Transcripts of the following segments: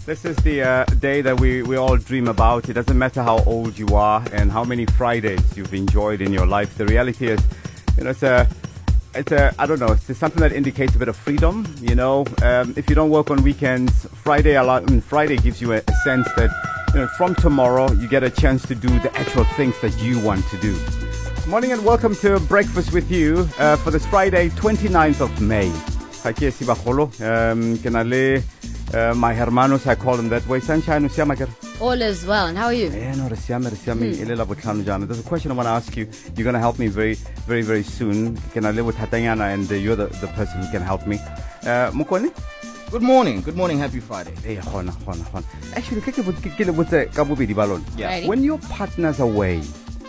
This is the day that we all dream about. It doesn't matter how old you are and how many Fridays you've enjoyed in your life. The reality is, it's I don't know, it's something that indicates a bit of freedom. If you don't work on weekends, Friday gives you a sense that, from tomorrow you get a chance to do the actual things that you want to do. Morning and welcome to Breakfast with You for this Friday, 29th of May. My hermanos, I call them that way. Sunshine, all is well, and how are you? There's a question I want to ask you. You're going to help me very, very, very soon. Can I live with Hatayana, and you're the person who can help me. Mukoni? Good morning, happy Friday. Actually, Yeah. When your partner's away,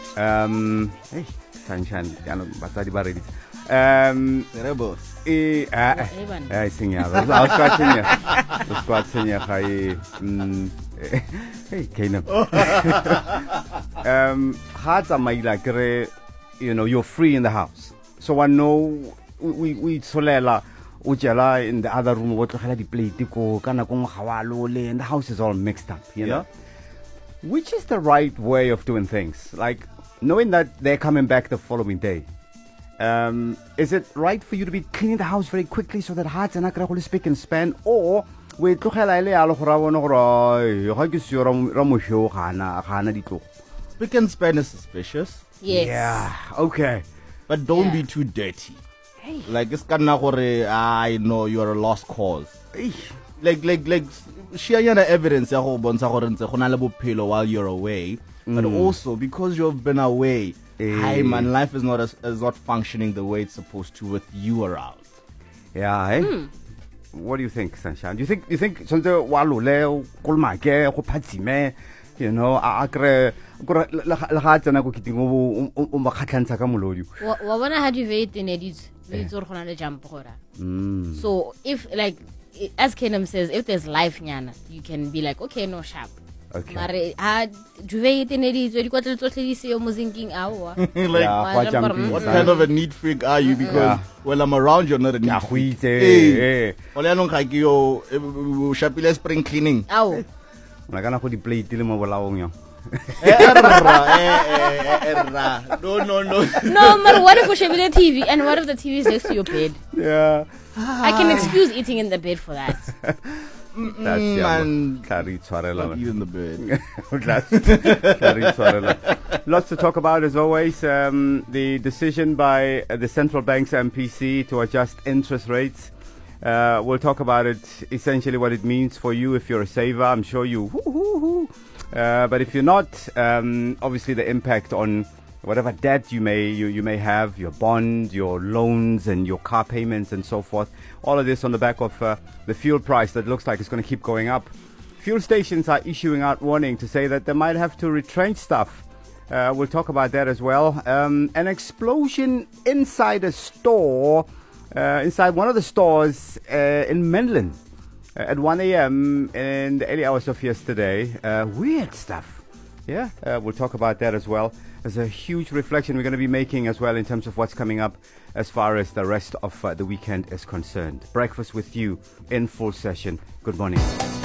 Sunshine, Rebels. I was scratching you. Hey, Caleb. Hearts are like, you're free in the house. So I know we solela ujala in the other room, what the play and the house is all mixed up, you know? Which is the right way of doing things? Like knowing that they're coming back the following day. Is it right for you to be cleaning the house very quickly so that hearts are not going to speak and span, or speak and span is suspicious. Yes. Yeah, okay. But don't be too dirty. Hey. Like it's I know you're a lost cause. Like share your evidence while you're away. But also because you've been away, hi man, life is not functioning the way it's supposed to with you around. Yeah, What do you think, Sunshine? Do you think So if, like, as Kenem says, if there's life nyana, you can be like, okay, no sharp. Okay. Like, What kind of a neat freak are you? Because when I'm around, you're not a neat freak. Shapile spring cleaning. Ow. No, no. No, but what if we should be the TV and what if the TV is next to your bed? Yeah. I can excuse eating in the bed for that. Man, Not even the bed. Lots to talk about as always. The decision by the central bank's MPC to adjust interest rates. We'll talk about it, essentially what it means for you if you're a saver. I'm sure you. But if you're not, obviously the impact on whatever debt you may have, your bond, your loans, and your car payments, and so forth. All of this on the back of the fuel price that looks like it's going to keep going up. Fuel stations are issuing out warning to say that they might have to retrench staff. We'll talk about that as well. An explosion inside a store, inside one of the stores in Menlyn at 1 a.m. in the early hours of yesterday. Weird stuff. Yeah, we'll talk about that as well. There's a huge reflection we're going to be making as well in terms of what's coming up as far as the rest of the weekend is concerned. Breakfast with You in full session. Good morning.